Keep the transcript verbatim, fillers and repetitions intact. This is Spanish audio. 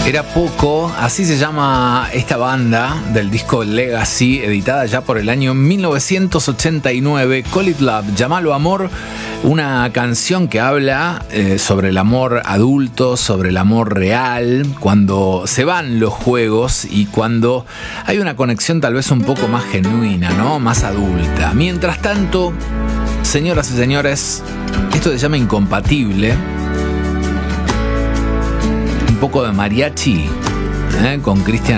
Era poco, así se llama esta banda del disco Legacy, editada ya por el año mil novecientos ochenta y nueve. Call It Love, llámalo amor, una canción que habla eh, sobre el amor adulto, sobre el amor real, cuando se van los juegos y cuando hay una conexión tal vez un poco más genuina, ¿no? Más adulta. Mientras tanto, señoras y señores, esto se llama Incompatible. Un poco de mariachi, ¿eh? Con Cristian